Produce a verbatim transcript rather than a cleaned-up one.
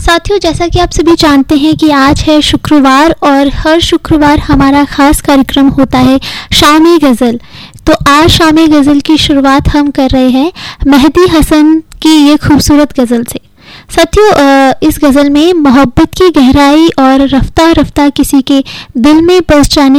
साथियों, जैसा कि आप सभी जानते हैं कि आज है शुक्रवार और हर शुक्रवार हमारा खास कार्यक्रम होता है शामी गज़ल। तो आज शामी गज़ल की शुरुआत हम कर रहे हैं मेहदी हसन की ये खूबसूरत गज़ल से। साथियों, इस गज़ल में मोहब्बत की गहराई और रफ्ता रफ्ता किसी के दिल में बस जाने